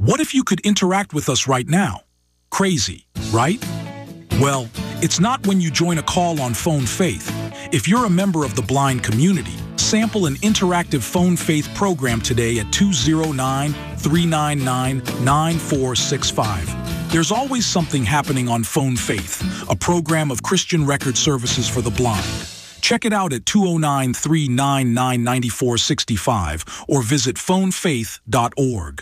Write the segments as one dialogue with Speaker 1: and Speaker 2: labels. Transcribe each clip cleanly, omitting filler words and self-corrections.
Speaker 1: What if you could interact with us right now? Crazy, right? Well, it's not when you join a call on Phone Faith. If you're a member of the blind community, sample an interactive Phone Faith program today at 209-399-9465. There's always something happening on Phone Faith, a program of Christian Record Services for the Blind. Check it out at 209-399-9465 or visit phonefaith.org.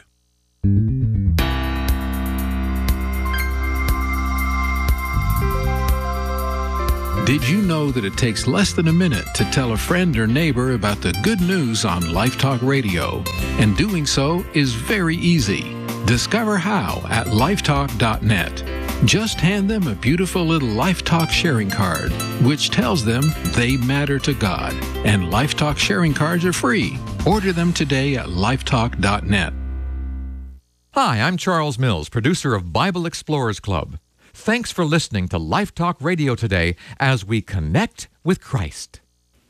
Speaker 2: Did you know that it takes less than a minute to tell a friend or neighbor about the good news on Life Talk Radio? And doing so is very easy. Discover how at lifetalk.net. Just hand them a beautiful little Life Talk sharing card, which tells them they matter to God. And Life Talk sharing cards are free. Order them today at lifetalk.net.
Speaker 3: Hi, I'm Charles Mills, producer of Bible Explorers Club. Thanks for listening to Life Talk Radio today as we connect with Christ.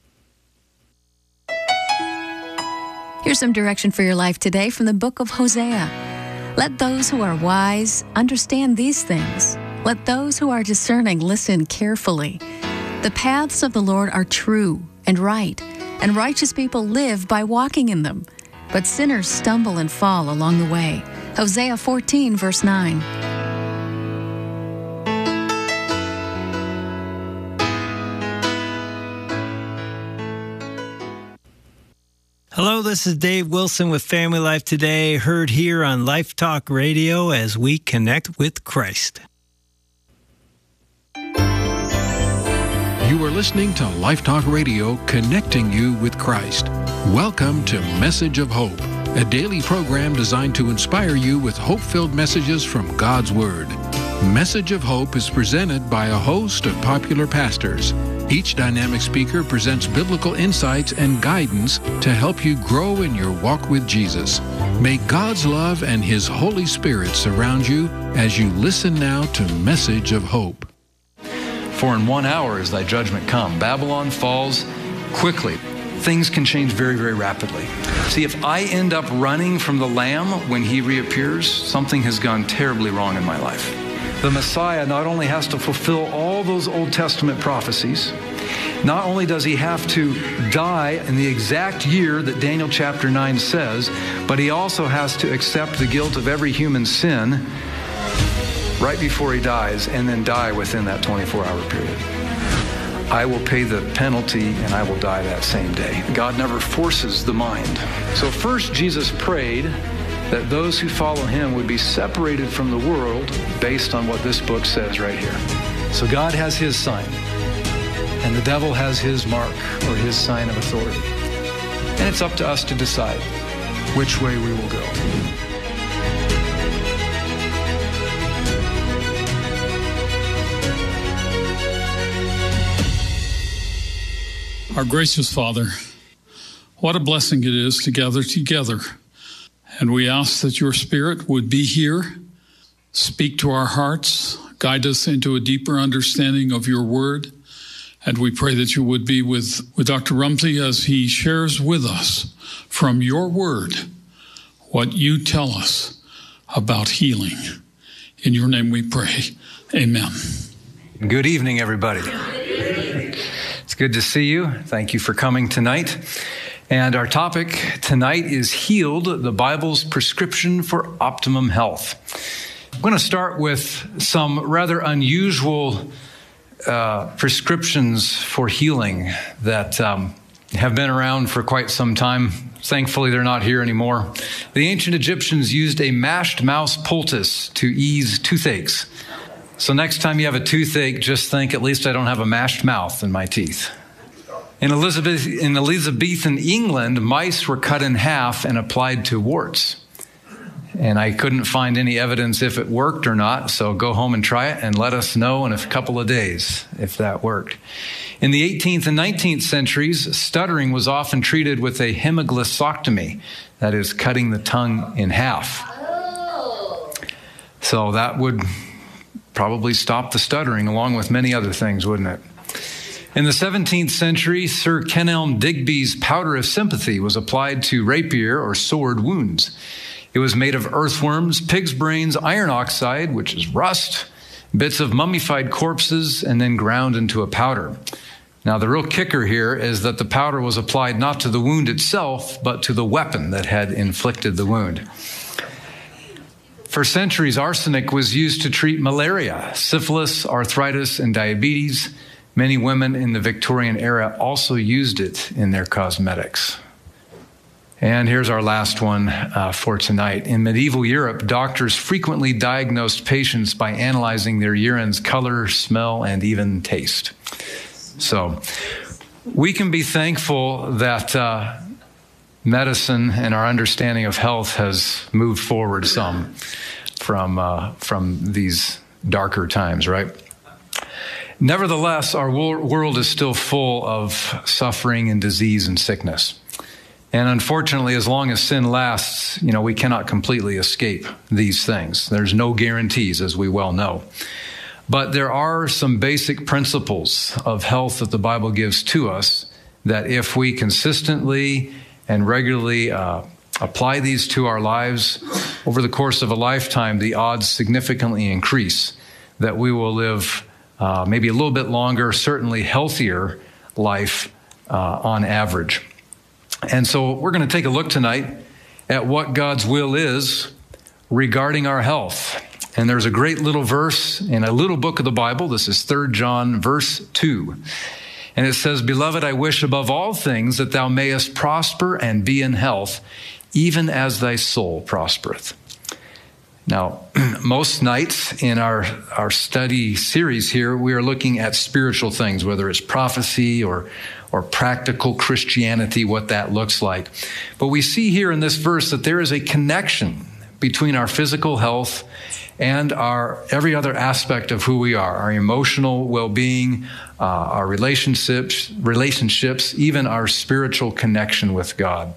Speaker 4: Here's some direction for your life today from the book of Hosea. Let those who are wise understand these things. Let those who are discerning listen carefully. The paths of the Lord are true and right, and righteous people live by walking in them. But sinners stumble and fall along the way. Hosea 14, verse 9.
Speaker 5: Hello, this is Dave Wilson with Family Life Today, heard here on Life Talk Radio as we connect with Christ.
Speaker 2: You are listening to Life Talk Radio, connecting you with Christ. Welcome to Message of Hope, a daily program designed to inspire you with hope-filled messages from God's Word. Message of Hope is presented by a host of popular pastors. Each dynamic speaker presents biblical insights and guidance to help you grow in your walk with Jesus. May God's love and His Holy Spirit surround you as you listen now to Message of Hope.
Speaker 6: For in 1 hour is thy judgment come. Babylon falls quickly. Things can change very, very rapidly. See, if I end up running from the Lamb when He reappears, something has gone terribly wrong in my life. The Messiah not only has to fulfill all those Old Testament prophecies, not only does He have to die in the exact year that Daniel chapter 9 says, but He also has to accept the guilt of every human sin right before He dies, and then die within that 24-hour period. I will pay the penalty and I will die that same day. God never forces the mind. So first Jesus prayed that those who follow Him would be separated from the world based on what this book says right here. So God has His sign, and the devil has his mark or his sign of authority. And it's up to us to decide which way we will go.
Speaker 7: Our gracious Father, what a blessing it is to gather together. And we ask that your Spirit would be here, speak to our hearts, guide us into a deeper understanding of your word. And we pray that you would be with Dr. Rumsey as he shares with us from your word what you tell us about healing. In your name we pray. Amen.
Speaker 6: Good evening, everybody. It's good to see you. Thank you for coming tonight. And our topic tonight is Healed, the Bible's Prescription for Optimum Health. I'm going to start with some rather unusual prescriptions for healing that have been around for quite some time. Thankfully, they're not here anymore. The ancient Egyptians used a mashed mouse poultice to ease toothaches. So next time you have a toothache, just think, at least I don't have a mashed mouth in my teeth. In Elizabethan England, mice were cut in half and applied to warts. And I couldn't find any evidence if it worked or not, so go home and try it and let us know in a couple of days if that worked. In the 18th and 19th centuries, stuttering was often treated with a hemiglossectomy, that is, cutting the tongue in half. So that would probably stop the stuttering along with many other things, wouldn't it? In the 17th century, Sir Kenelm Digby's powder of sympathy was applied to rapier or sword wounds. It was made of earthworms, pig's brains, iron oxide, which is rust, bits of mummified corpses, and then ground into a powder. Now, the real kicker here is that the powder was applied not to the wound itself, but to the weapon that had inflicted the wound. For centuries, arsenic was used to treat malaria, syphilis, arthritis, and diabetes. Many women in the Victorian era also used it in their cosmetics. And here's our last one for tonight. In medieval Europe, doctors frequently diagnosed patients by analyzing their urine's color, smell, and even taste. So we can be thankful that medicine and our understanding of health has moved forward some from these darker times, right? Nevertheless, our world is still full of suffering and disease and sickness. And unfortunately, as long as sin lasts, we cannot completely escape these things. There's no guarantees, as we well know. But there are some basic principles of health that the Bible gives to us that if we consistently and regularly apply these to our lives over the course of a lifetime, the odds significantly increase that we will live maybe a little bit longer, certainly healthier life on average. And so we're going to take a look tonight at what God's will is regarding our health. And there's a great little verse in a little book of the Bible. This is 3 John verse 2. And it says, "Beloved, I wish above all things that thou mayest prosper and be in health, even as thy soul prospereth." Now, most nights in our study series here, we are looking at spiritual things, whether it's prophecy or practical Christianity, what that looks like. But we see here in this verse that there is a connection between our physical health and our every other aspect of who we are, our emotional well-being, our relationships, even our spiritual connection with God.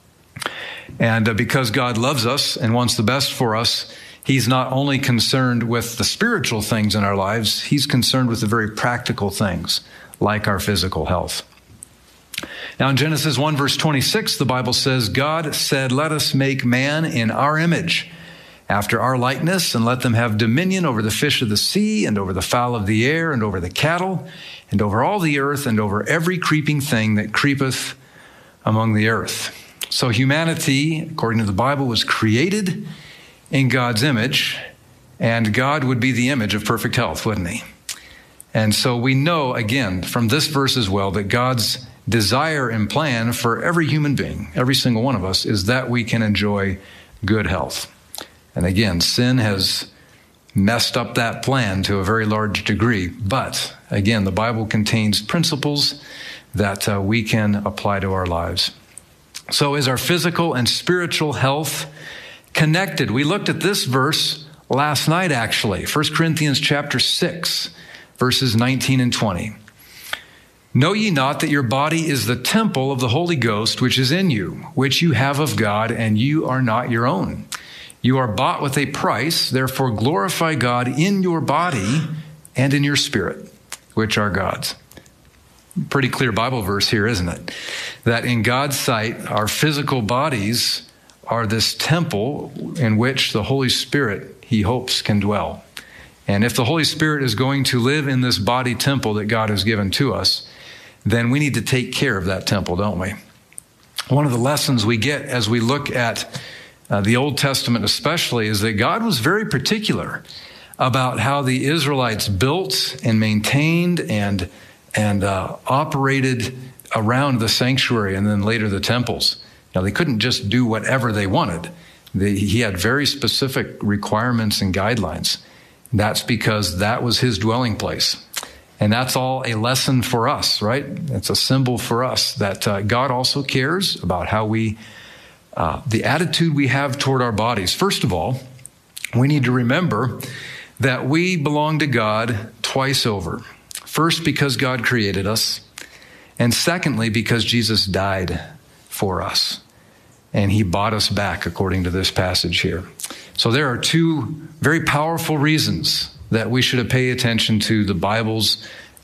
Speaker 6: And because God loves us and wants the best for us, He's not only concerned with the spiritual things in our lives, He's concerned with the very practical things, like our physical health. Now in Genesis 1 verse 26, the Bible says, "God said, let us make man in our image, after our likeness, and let them have dominion over the fish of the sea, and over the fowl of the air, and over the cattle, and over all the earth, and over every creeping thing that creepeth among the earth." So humanity, according to the Bible, was created in God's image, and God would be the image of perfect health, wouldn't He? And so we know, again, from this verse as well, that God's desire and plan for every human being, every single one of us, is that we can enjoy good health. And again, sin has messed up that plan to a very large degree. But again, the Bible contains principles that we can apply to our lives. So is our physical and spiritual health connected? We looked at this verse last night, actually. 1 Corinthians chapter 6, verses 19 and 20. "Know ye not that your body is the temple of the Holy Ghost, which is in you, which you have of God, and you are not your own? You are bought with a price, therefore glorify God in your body and in your spirit, which are God's." Pretty clear Bible verse here, isn't it? That in God's sight, our physical bodies are this temple in which the Holy Spirit, He hopes, can dwell. And if the Holy Spirit is going to live in this body temple that God has given to us, then we need to take care of that temple, don't we? One of the lessons we get as we look at the Old Testament especially is that God was very particular about how the Israelites built and maintained and operated around the sanctuary and then later the temples. Now, they couldn't just do whatever they wanted. He had very specific requirements and guidelines. That's because that was His dwelling place. And that's all a lesson for us, right? It's a symbol for us that God also cares about how the attitude we have toward our bodies. First of all, we need to remember that we belong to God twice over. First, because God created us, and secondly, because Jesus died for us, and He bought us back, according to this passage here. So there are two very powerful reasons that we should pay attention to the Bible's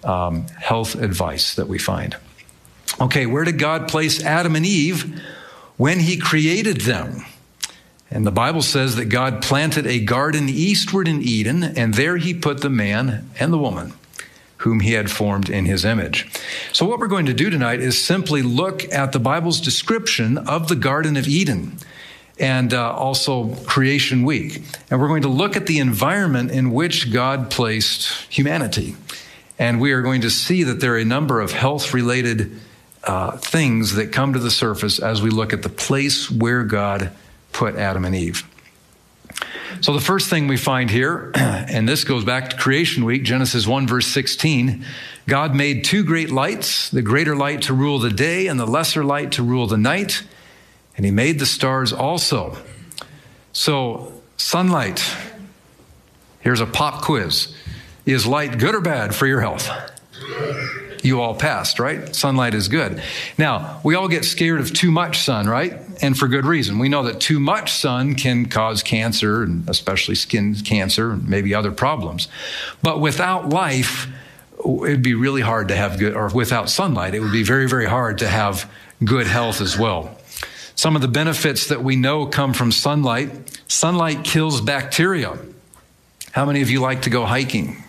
Speaker 6: health advice that we find. Okay, where did God place Adam and Eve when he created them? And the Bible says that God planted a garden eastward in Eden, and there he put the man and the woman whom he had formed in his image. So what we're going to do tonight is simply look at the Bible's description of the Garden of Eden and also Creation Week. And we're going to look at the environment in which God placed humanity. And we are going to see that there are a number of health-related things that come to the surface as we look at the place where God put Adam and Eve. So the first thing we find here, and this goes back to Creation Week, Genesis 1 verse 16, God made two great lights, the greater light to rule the day and the lesser light to rule the night, and he made the stars also. So sunlight, here's a pop quiz. Is light good or bad for your health? You all passed, right? Sunlight is good. Now, we all get scared of too much sun, right? And for good reason. We know that too much sun can cause cancer, and especially skin cancer, and maybe other problems. But without life, it'd be really hard to have good, or without sunlight, it would be very, very hard to have good health as well. Some of the benefits that we know come from sunlight. Sunlight kills bacteria. How many of you like to go hiking?